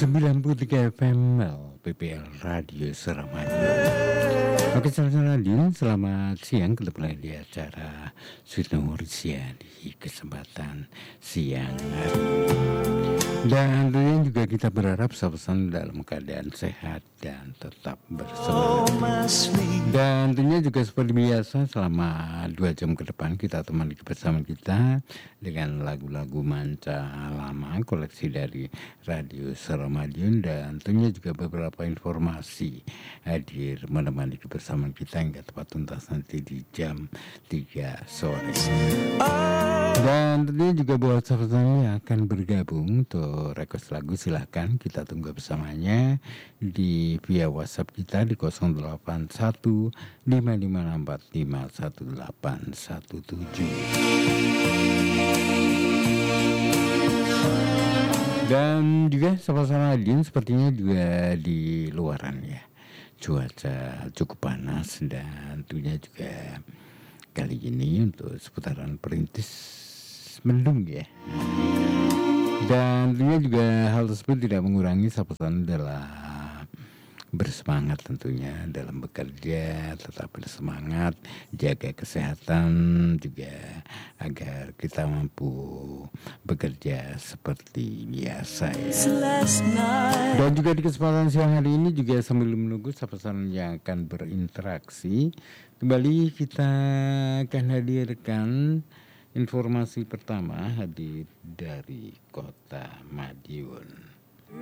93 FM PPL Radio Suramadu. Oke, saudara Nadine, selamat siang. Kembali di acara Sweet Nourisia di kesempatan siang hari. Dan tentunya juga kita berharap sahabat dalam keadaan sehat dan tetap bersemangat. Dan tentunya juga seperti biasa selama 2 jam ke depan kita temani bersama kita dengan lagu-lagu manca lama koleksi dari Radio Suramadu, dan tentunya juga beberapa informasi hadir menemani kebersamaan kita hingga tepat tuntas nanti di jam 3 sore. Dan tentunya juga buat sahabat yang akan bergabung untuk request lagu, silahkan kita tunggu bersamanya di via WhatsApp kita di 081 5564 51817. Dan juga sama-sama Adin sepertinya juga di luaran ya, cuaca cukup panas, dan tentunya juga kali ini untuk seputaran perintis mendung ya. Dan tentunya juga hal tersebut tidak mengurangi sahabat dalam bersemangat tentunya dalam bekerja, tetap bersemangat, jaga kesehatan juga agar kita mampu bekerja seperti biasa ya. Dan juga di kesempatan siang hari ini juga sambil menunggu sahabat yang akan berinteraksi, kembali kita akan hadirkan informasi pertama hadir dari Kota Madiun.